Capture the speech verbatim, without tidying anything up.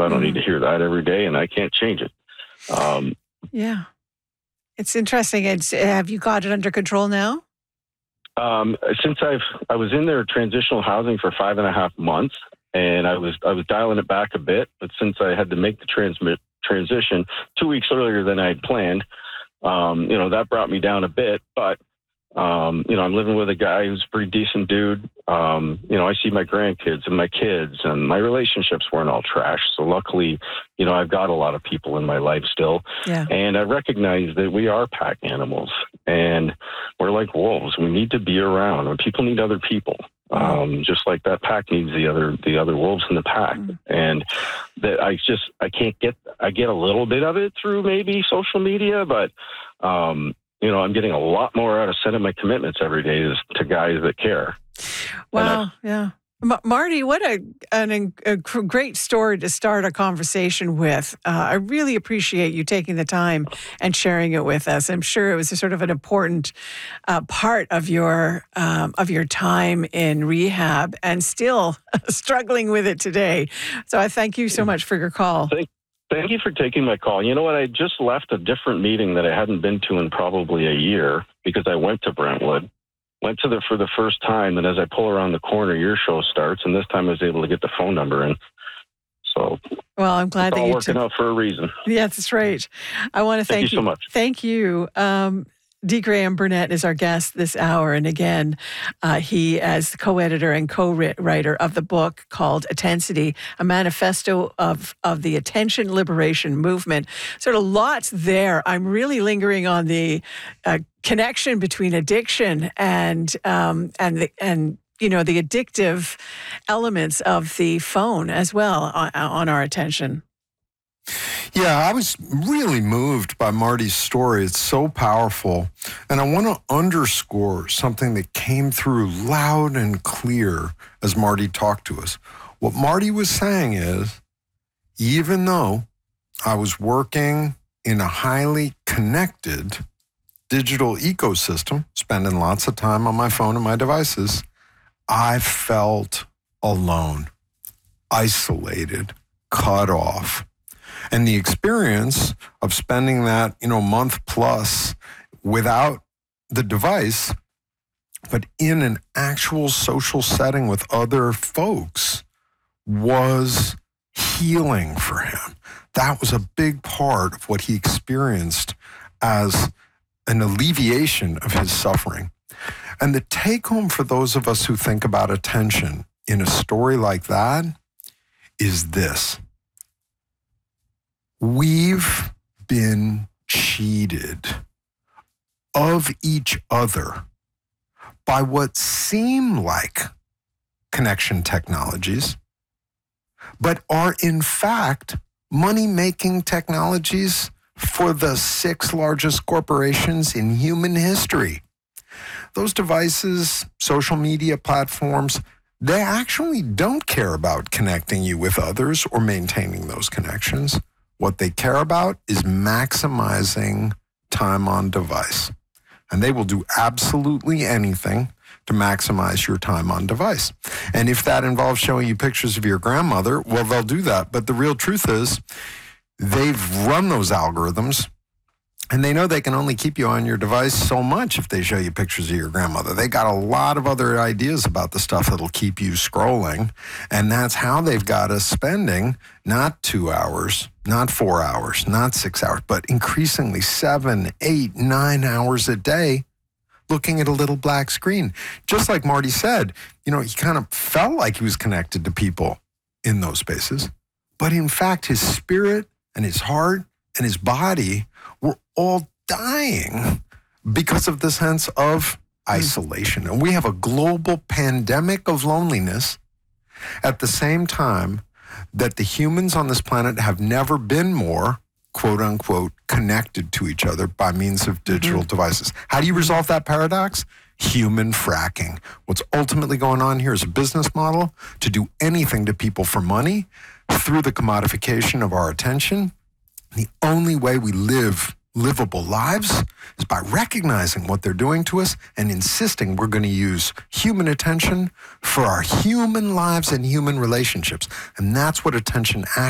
so I don't Mm. need to hear that every day, and I can't change it. Um, Yeah. It's interesting. It's, have you got it under control now? um, since I've I was in their transitional housing for five and a half months, and I was I was dialing it back a bit, but since I had to make the transmit transition two weeks earlier than I had planned, um, you know, that brought me down a bit. But um, you know, I'm living with a guy who's a pretty decent dude. Um, you know, I see my grandkids and my kids, and my relationships weren't all trash. So luckily, you know, I've got a lot of people in my life still. Yeah. And I recognize that we are pack animals, and we're like wolves. We need to be around, and people need other people. Um, just like that pack needs the other the other wolves in the pack. Mm. And that I just I can't get I get a little bit of it through maybe social media, but um, you know, I'm getting a lot more out of sending my commitments every day is to guys that care. Wow. Yeah. Ma- Marty, what a, an, a gr- great story to start a conversation with. Uh, I really appreciate you taking the time and sharing it with us. I'm sure it was a sort of an important uh, part of your um, of your time in rehab, and still struggling with it today. So I thank you so much for your call. Thank, thank you for taking my call. You know what? I just left a different meeting that I hadn't been to in probably a year because I went to Brentwood. Went to there for the first time, and as I pull around the corner, your show starts, and this time I was able to get the phone number in. So, well, I'm glad it's that all you working took, out for a reason. Yeah, that's right. I want to thank, thank you so much. Thank you. Um, D. Graham Burnett is our guest this hour. And again, uh, he, as co-editor and co-writer of the book called Attensity, a manifesto of, of the attention liberation movement. Sort of lots there. I'm really lingering on the uh, connection between addiction and, um, and, the, and, you know, the addictive elements of the phone as well on, on our attention. Yeah, I was really moved by Marty's story. It's so powerful. And I want to underscore something that came through loud and clear as Marty talked to us. What Marty was saying is, even though I was working in a highly connected digital ecosystem, spending lots of time on my phone and my devices, I felt alone, isolated, cut off. And the experience of spending that, you know, month plus without the device, but in an actual social setting with other folks, was healing for him. That was a big part of what he experienced as an alleviation of his suffering. And the take home for those of us who think about attention in a story like that is this. We've been cheated of each other by what seem like connection technologies, but are in fact money-making technologies for the six largest corporations in human history. Those devices, social media platforms, they actually don't care about connecting you with others or maintaining those connections. What they care about is maximizing time on device. And they will do absolutely anything to maximize your time on device. And if that involves showing you pictures of your grandmother, well, they'll do that. But the real truth is they've run those algorithms, and they know they can only keep you on your device so much if they show you pictures of your grandmother. They got a lot of other ideas about the stuff that'll keep you scrolling. And that's how they've got us spending not two hours, not four hours, not six hours, but increasingly seven, eight, nine hours a day looking at a little black screen. Just like Marty said, you know, he kind of felt like he was connected to people in those spaces. But in fact, his spirit and his heart and his body were all dying because of the sense of isolation. And we have a global pandemic of loneliness at the same time that the humans on this planet have never been more, quote unquote, connected to each other by means of digital mm-hmm. devices. How do you resolve that paradox? Human fracking. What's ultimately going on here is a business model to do anything to people for money through the commodification of our attention. The only way we live livable lives is by recognizing what they're doing to us and insisting we're going to use human attention for our human lives and human relationships. And that's what attention